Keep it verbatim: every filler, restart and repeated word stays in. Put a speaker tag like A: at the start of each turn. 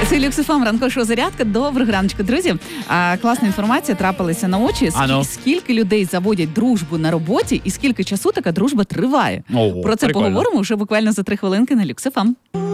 A: Це Люкс еф ем, ранкова шоу «Зарядка». Доброго раночку, друзі. А, класна інформація трапилася на очі. Скі- скільки людей заводять дружбу на роботі і скільки часу така дружба триває.
B: О,
A: Про це
B: прикольно.
A: поговоримо вже буквально за три хвилинки на Люкс еф ем.